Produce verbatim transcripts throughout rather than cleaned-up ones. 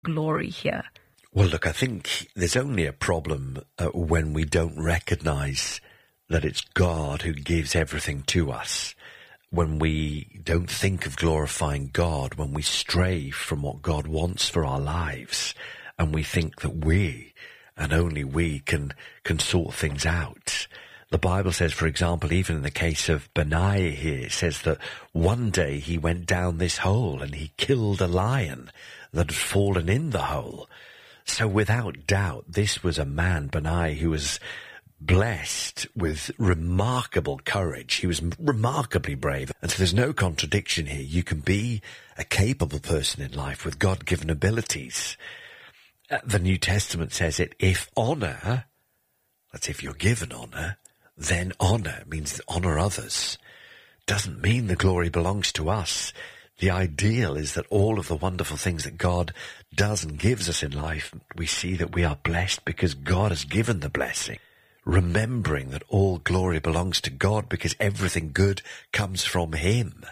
glory here? Well, look, I think there's only a problem uh, when we don't recognize that it's God who gives everything to us. When we don't think of glorifying God, when we stray from what God wants for our lives, and we think that we, and only we, can, can sort things out. The Bible says, for example, even in the case of Benaiah here, it says that one day he went down this hole and he killed a lion that had fallen in the hole. So without doubt, this was a man, Benaiah, who was blessed with remarkable courage. He was remarkably brave. And so there's no contradiction here. You can be a capable person in life with God-given abilities. Uh, the New Testament says it, if honor, that's if you're given honor, then honor means honor others. Doesn't mean the glory belongs to us. The ideal is that all of the wonderful things that God does and gives us in life, we see that we are blessed because God has given the blessing. Remembering that all glory belongs to God because everything good comes from Him.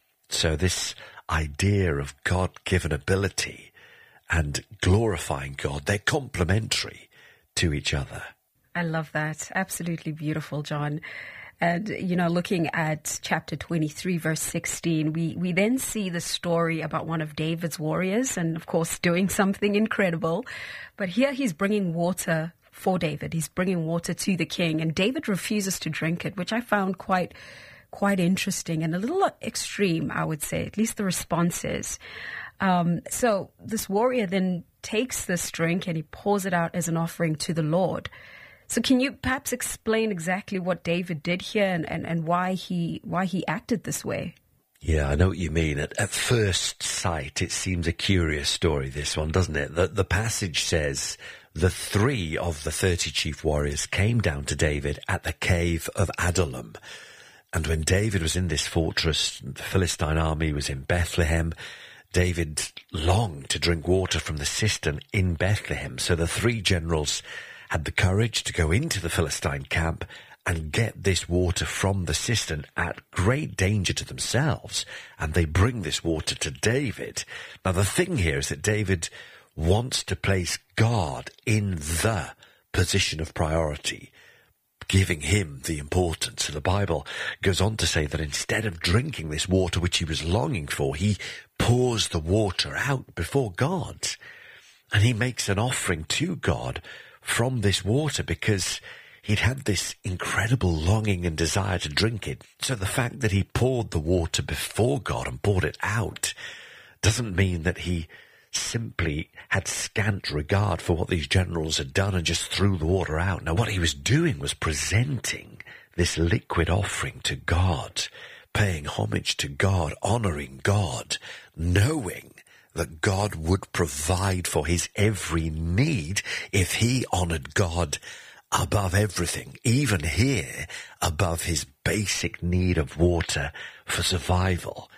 So this idea of God-given ability and glorifying God, they're complementary to each other. I love that. Absolutely beautiful, John. And, you know, looking at chapter twenty-three, verse sixteen, we, we then see the story about one of David's warriors and, of course, doing something incredible. But here he's bringing water for David. He's bringing water to the king, and David refuses to drink it, which I found quite quite interesting and a little extreme, I would say, at least the response is. Um, so this warrior then takes this drink and he pours it out as an offering to the Lord. So can you perhaps explain exactly what David did here and, and, and why he why he acted this way? Yeah, I know what you mean. At, at first sight, it seems a curious story, this one, doesn't it? The, the passage says, the three of the thirty chief warriors came down to David at the cave of Adullam. And when David was in this fortress, the Philistine army was in Bethlehem, David longed to drink water from the cistern in Bethlehem. So the three generals had the courage to go into the Philistine camp and get this water from the cistern at great danger to themselves. And they bring this water to David. Now, the thing here is that David wants to place God in the position of priority, giving him the importance. So the Bible goes on to say that instead of drinking this water which he was longing for, he pours the water out before God. And he makes an offering to God from this water because he'd had this incredible longing and desire to drink it. So the fact that he poured the water before God and poured it out doesn't mean that he simply had scant regard for what these generals had done and just threw the water out. Now, what he was doing was presenting this liquid offering to God, paying homage to God, honoring God, knowing that God would provide for his every need if he honored God above everything, even here above his basic need of water for survival.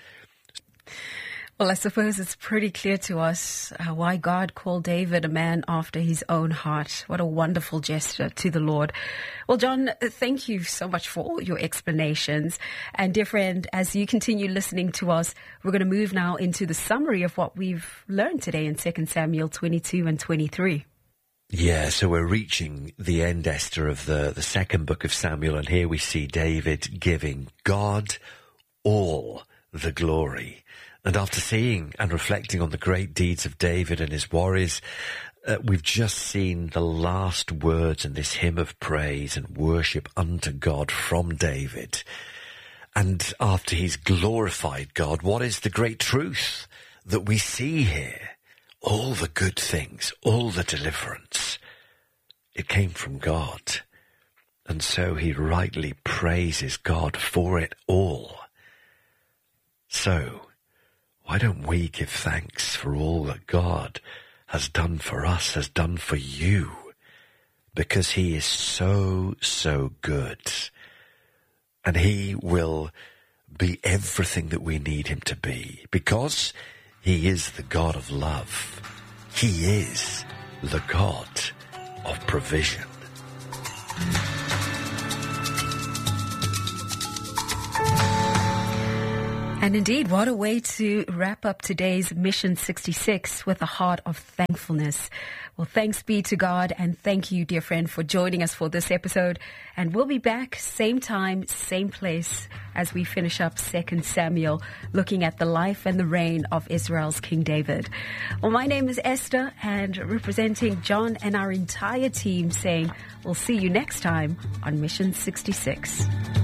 Well, I suppose it's pretty clear to us uh, why God called David a man after his own heart. What a wonderful gesture to the Lord. Well, John, thank you so much for all your explanations. And dear friend, as you continue listening to us, we're going to move now into the summary of what we've learned today in Second Samuel twenty-two and twenty-three. Yeah, so we're reaching the end, Esther, of the, the second book of Samuel, and here we see David giving God all the glory. And after seeing and reflecting on the great deeds of David and his warriors, uh, we've just seen the last words in this hymn of praise and worship unto God from David. And after he's glorified God, what is the great truth that we see here? All the good things, all the deliverance, it came from God. And so he rightly praises God for it all. So, why don't we give thanks for all that God has done for us, has done for you? Because he is so, so good. And he will be everything that we need him to be. Because he is the God of love. He is the God of provision. And indeed, what a way to wrap up today's Mission sixty-six with a heart of thankfulness. Well, thanks be to God, and thank you, dear friend, for joining us for this episode. And we'll be back same time, same place as we finish up Second Samuel, looking at the life and the reign of Israel's King David. Well, my name is Esther, and representing John and our entire team, saying we'll see you next time on Mission sixty-six.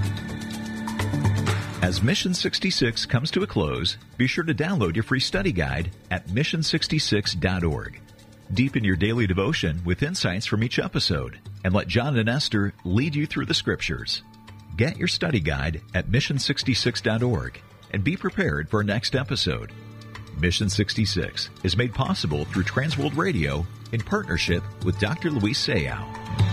As Mission sixty-six comes to a close, be sure to download your free study guide at mission sixty-six dot org. Deepen your daily devotion with insights from each episode, and let John and Esther lead you through the Scriptures. Get your study guide at mission sixty-six dot org and be prepared for our next episode. Mission sixty-six is made possible through Transworld Radio in partnership with Doctor Luis Sayao.